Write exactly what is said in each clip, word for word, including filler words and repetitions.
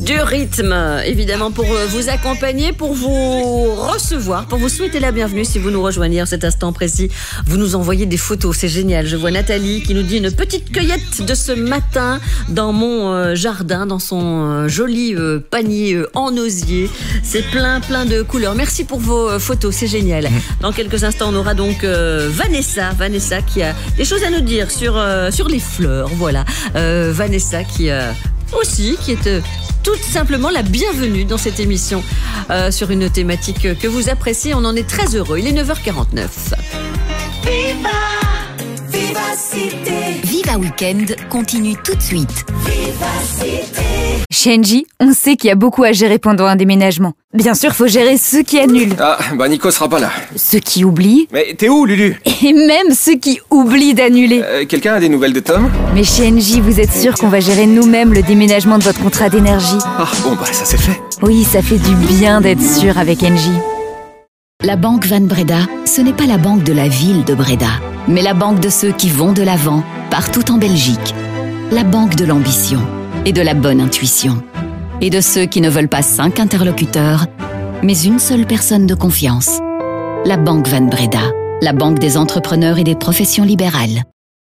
Du rythme, évidemment, pour vous accompagner, pour vous recevoir, pour vous souhaiter la bienvenue si vous nous rejoignez en cet instant précis. Vous nous envoyez des photos, c'est génial. Je vois Nathalie qui nous dit une petite cueillette de ce matin dans mon euh, jardin, dans son euh, joli euh, panier euh, en osier. C'est plein, plein de couleurs. Merci pour vos euh, photos, c'est génial. Dans quelques instants, on aura donc euh, Vanessa, Vanessa qui a des choses à nous dire sur, euh, sur les fleurs. Voilà, euh, Vanessa qui a... aussi, qui est euh, tout simplement la bienvenue dans cette émission euh, sur une thématique que vous appréciez. On en est très heureux. Il est neuf heures quarante-neuf. Viva, Vivacité. Viva Weekend continue tout de suite. Vivacité. Chez Engie, on sait qu'il y a beaucoup à gérer pendant un déménagement. Bien sûr, faut gérer ceux qui annulent, Ah, bah Nico sera pas là. ceux qui oublient, Mais t'es où, Lulu? et même ceux qui oublient d'annuler. euh, Quelqu'un a des nouvelles de Tom? Mais chez Engie, vous êtes sûr qu'on va gérer nous-mêmes le déménagement de votre contrat d'énergie? Ah, bon bah ça c'est fait. Oui, ça fait du bien d'être sûr avec Engie. La banque Van Breda, ce n'est pas la banque de la ville de Breda, mais la banque de ceux qui vont de l'avant, partout en Belgique. La banque de l'ambition et de la bonne intuition. Et de ceux qui ne veulent pas cinq interlocuteurs, mais une seule personne de confiance. La banque Van Breda, la banque des entrepreneurs et des professions libérales.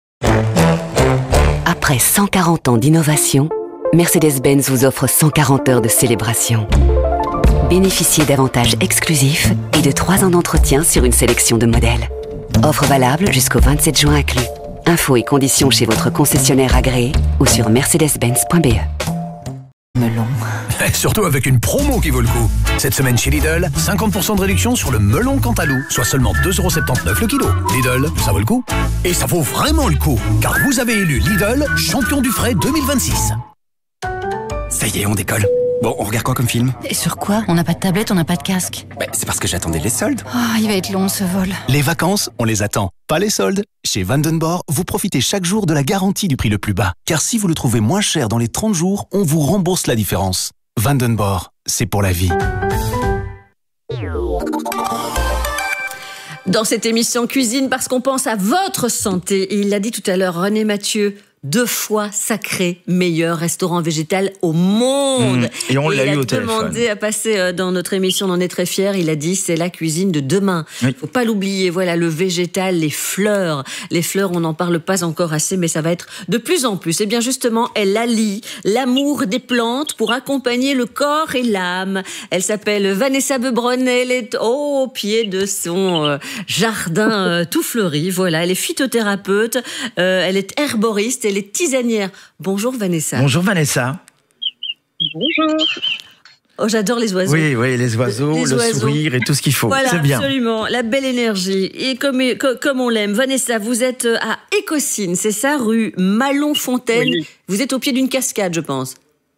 Après cent quarante ans d'innovation, Mercedes-Benz vous offre cent quarante heures de célébration. Bénéficiez d'avantages exclusifs et de trois ans d'entretien sur une sélection de modèles. Offre valable jusqu'au vingt-sept juin inclus. Infos et conditions chez votre concessionnaire agréé ou sur mercedes benz point b e. Melon. Surtout avec une promo qui vaut le coup. Cette semaine chez Lidl, cinquante pour cent de réduction sur le melon Cantalou, soit seulement deux euros soixante-dix-neuf le kilo. Lidl, ça vaut le coup. Et ça vaut vraiment le coup, car vous avez élu Lidl champion du frais deux mille vingt-six. Ça y est, on décolle. Bon, on regarde quoi comme film? Et sur quoi? On n'a pas de tablette, on n'a pas de casque. Bah, c'est parce que j'attendais les soldes. Oh, il va être long ce vol. Les vacances, on les attend, pas les soldes. Chez Vandenborg, vous profitez chaque jour de la garantie du prix le plus bas. Car si vous le trouvez moins cher dans les trente jours, on vous rembourse la différence. Vandenborg, c'est pour la vie. Dans cette émission Cuisine, parce qu'on pense à votre santé, et il l'a dit tout à l'heure, René Mathieu, deux fois sacré meilleur restaurant végétal au monde. Mmh. Et on l'a eu au téléphone. Il a demandé à passer dans notre émission, on en est très fiers. Il a dit, c'est la cuisine de demain. Il oui. faut pas l'oublier. Voilà, le végétal, les fleurs. Les fleurs, on n'en parle pas encore assez, mais ça va être de plus en plus. Et bien justement, elle allie l'amour des plantes pour accompagner le corps et l'âme. Elle s'appelle Vanessa Bebron. Elle est au pied de son euh, jardin euh, tout fleuri. Voilà, elle est phytothérapeute, euh, elle est herboriste, elle est tisanière. Bonjour Vanessa. Bonjour Vanessa. Bonjour. Oh, j'adore les oiseaux. Oui, oui, les oiseaux, les le oiseaux. sourire et tout ce qu'il faut. Voilà, c'est bien. Absolument. La belle énergie. Et comme, comme on l'aime. Vanessa, vous êtes à Écosine, c'est ça, rue Malon-Fontaine. Oui. Vous êtes au pied d'une cascade, je pense.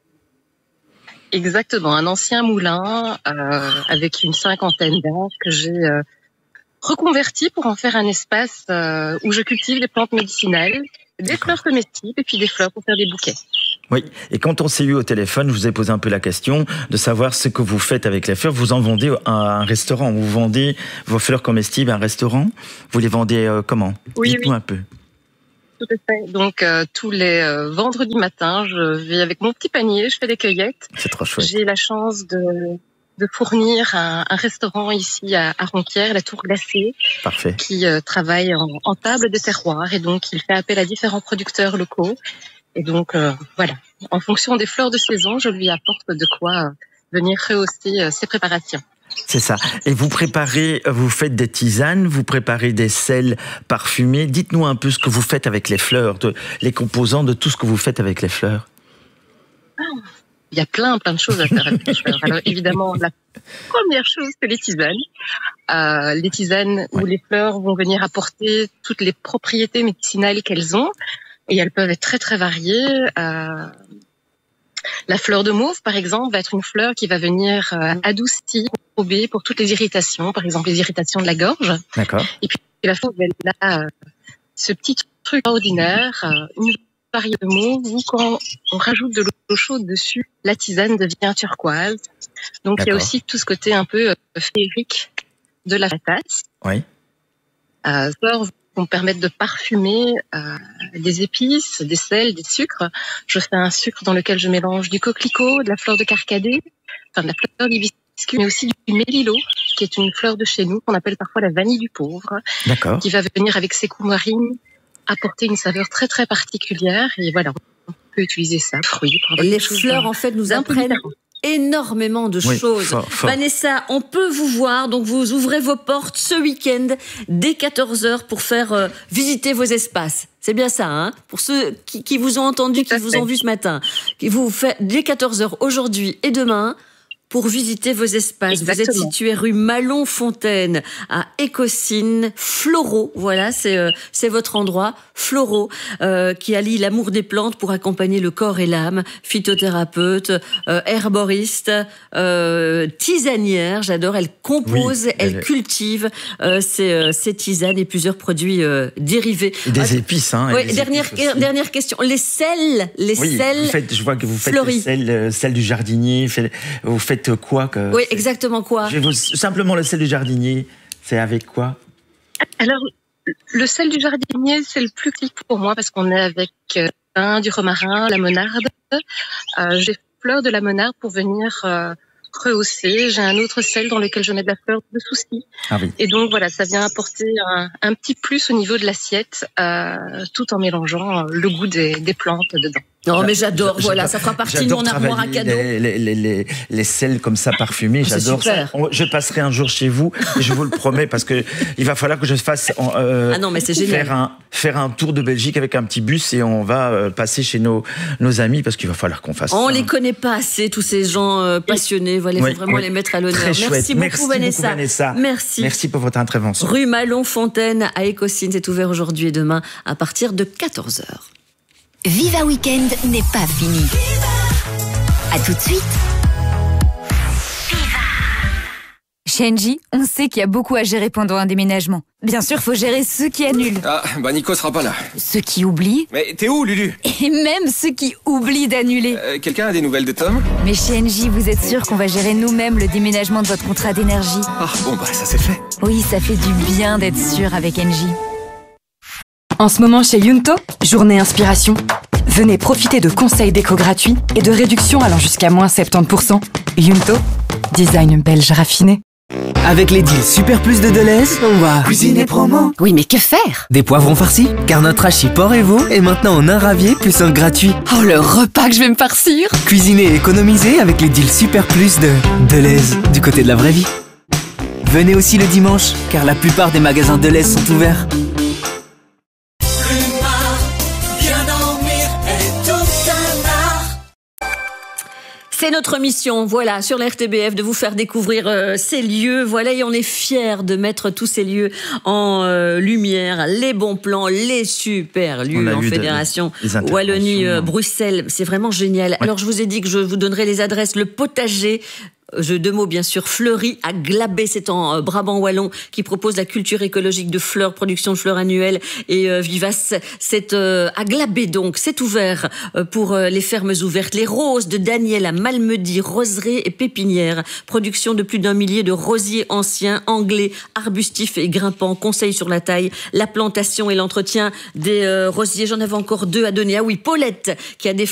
Exactement. Un ancien moulin euh, avec une cinquantaine d'arbres que j'ai euh, reconverti pour en faire un espace euh, où je cultive des plantes médicinales, des fleurs comestibles et puis des fleurs pour faire des bouquets. Oui, et quand on s'est eu au téléphone, je vous ai posé un peu la question de savoir ce que vous faites avec les fleurs. Vous en vendez à un restaurant, vous vendez vos fleurs comestibles à un restaurant. Vous les vendez euh, comment? Oui, Dites-nous oui. un peu. Tout à fait. Donc euh, tous les euh, vendredis matins, je vais avec mon petit panier, je fais des cueillettes. C'est trop chouette. J'ai la chance de, de fournir un, un restaurant ici à, à Ronquière, la Tour Glacée, Parfait. qui euh, travaille en, en table de terroir et donc il fait appel à différents producteurs locaux. Et donc euh, voilà, en fonction des fleurs de saison, je lui apporte de quoi euh, venir rehausser euh, ses préparations. C'est ça. Et vous préparez, vous faites des tisanes, vous préparez des sels parfumés. Dites-nous un peu ce que vous faites avec les fleurs, de, les composants de tout ce que vous faites avec les fleurs. Ah, il y a plein, plein de choses à faire avec les fleurs. Alors évidemment, la première chose, c'est les tisanes. Euh, les tisanes où les fleurs vont venir apporter toutes les propriétés médicinales qu'elles ont. Et elles peuvent être très, très variées. Euh, la fleur de mauve, par exemple, va être une fleur qui va venir euh, adoucir, prober pour toutes les irritations, par exemple les irritations de la gorge. D'accord. Et puis la fleur, elle a euh, ce petit truc ordinaire, euh, une variété de mauve où quand on rajoute de l'eau chaude dessus, la tisane devient turquoise. Donc il y a aussi tout ce côté un peu euh, féerique de la tasse. Oui. Euh, fleur vont me permettre de parfumer euh, des épices, des sels, des sucres. Je fais un sucre dans lequel je mélange du coquelicot, de la fleur de carcadé, enfin de la fleur d'hibiscus, mais aussi du mélilo, qui est une fleur de chez nous qu'on appelle parfois la vanille du pauvre, D'accord. qui va venir avec ses coumarines apporter une saveur très très particulière. Et voilà, on peut utiliser ça, fruits. Les fleurs, en fait, nous apprennent énormément de Oui, choses. fort, fort. Vanessa, on peut vous voir, donc vous ouvrez vos portes ce week-end dès quatorze heures pour faire euh, visiter vos espaces. C'est bien ça, hein? Pour ceux qui, qui vous ont entendu, qui vous ont vu ce matin, qui vous fait dès quatorze heures aujourd'hui et demain pour visiter vos espaces. Exactement. Vous êtes situé rue Malon-Fontaine à Écosine, Floro. Voilà, c'est euh, c'est votre endroit, Floro, euh, qui allie l'amour des plantes pour accompagner le corps et l'âme. Phytothérapeute, euh, herboriste, euh, tisanière. J'adore. Elle compose, Oui, elle, elle- cultive euh, ses, euh, ses tisanes et plusieurs produits euh, dérivés. Et des Ah, épices, hein. et oui, des dernière, épices aussi. dernière question. Les sels, les Oui, sels. vous faites, je vois que vous faites fleuris. le sel, euh, sel du jardinier. fait- Vous faites quoi que, Oui, exactement quoi? Je vais vous- simplement le sel du jardinier, c'est avec quoi? Alors, le sel du jardinier, c'est le plus clic pour moi parce qu'on est avec euh, un, du romarin, la monarde. Euh, j'ai fleur de la monarde pour venir euh, rehausser. J'ai un autre sel dans lequel je mets de la fleur de souci. Ah oui. Et donc voilà, ça vient apporter un, un petit plus au niveau de l'assiette, euh, tout en mélangeant euh, le goût des, des plantes dedans. Non, mais j'adore, J'a- voilà, j'adore- ça fera partie de j'adore mon armoire à travailler cadeaux. Les, les, les, les, les sels comme ça parfumés, C'est j'adore ça. super. On- Je passerai un jour chez vous, et je vous le promets, parce que il va falloir que je fasse euh, Ah non, mais c'est génial. faire un faire un tour de Belgique avec un petit bus et on va euh, passer chez nos nos amis parce qu'il va falloir qu'on fasse. On ça. les connaît pas assez, tous ces gens euh, passionnés. Voilà, il Oui, faut vraiment oui. les mettre à l'honneur. Très chouette. Merci beaucoup, Merci Vanessa. beaucoup, Vanessa. Merci. Merci pour votre intervention. Rue Malon-Fontaine à Écosine, c'est ouvert aujourd'hui et demain à partir de quatorze heures. Viva Weekend n'est pas fini. À tout de suite. Chez Engie, on sait qu'il y a beaucoup à gérer pendant un déménagement. Bien sûr, faut gérer ceux qui annulent, Ah, bah Nico sera pas là. ceux qui oublient Mais t'es où, Lulu? et même ceux qui oublient d'annuler. Euh, Quelqu'un a des nouvelles de Tom? Mais chez Engie, vous êtes sûr qu'on va gérer nous-mêmes le déménagement de votre contrat d'énergie? Ah, bon, bah ça c'est fait. Oui, ça fait du bien d'être sûr avec Engie. En ce moment chez Yunto, journée inspiration. Venez profiter de conseils déco gratuits et de réductions allant jusqu'à moins soixante-dix pour cent. Yunto, design belge raffiné. Avec les deals Super Plus de Deleuze, on va cuisiner promo. Oui, mais que faire? Des poivrons farcis, car notre hachis porc et veau est maintenant en un ravier plus un gratuit. Oh, le repas que je vais me farcir! Cuisiner et économiser avec les deals Super Plus de Deleuze, du côté de la vraie vie. Venez aussi le dimanche, car la plupart des magasins Deleuze sont ouverts. C'est notre mission, voilà, sur la R T B F, de vous faire découvrir euh, ces lieux. Voilà, et on est fiers de mettre tous ces lieux en euh, lumière, les bons plans, les super On lieux a en eu de- fédération des interventions, Wallonie-Bruxelles. C'est vraiment génial. Alors, je vous ai dit que je vous donnerai les adresses. Le potager, jeu de mots bien sûr, Fleury à Glabé, c'est en euh, Brabant wallon, qui propose la culture écologique de fleurs, production de fleurs annuelles et euh, vivaces. C'est euh, à Glabé donc, c'est ouvert euh, pour euh, les fermes ouvertes. Les roses de Daniel à Malmedy, roseraie et pépinière, production de plus d'un millier de rosiers anciens, anglais, arbustifs et grimpants. Conseil sur la taille, la plantation et l'entretien des euh, rosiers. J'en avais encore deux à donner. Ah oui, Paulette qui a des